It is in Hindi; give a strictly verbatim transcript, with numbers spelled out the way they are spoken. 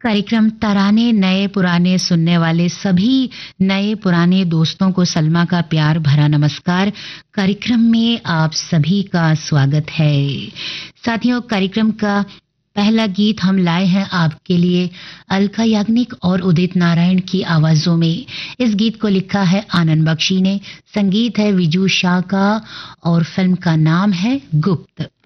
कार्यक्रम तराने नए पुराने सुनने वाले सभी नए पुराने दोस्तों को सलमा का प्यार भरा नमस्कार। कार्यक्रम में आप सभी का स्वागत है। साथियों, कार्यक्रम का पहला गीत हम लाए हैं आपके लिए अलका याग्निक और उदित नारायण की आवाजों में। इस गीत को लिखा है आनंद बख्शी ने, संगीत है विजू शाह का और फिल्म का नाम है गुप्त।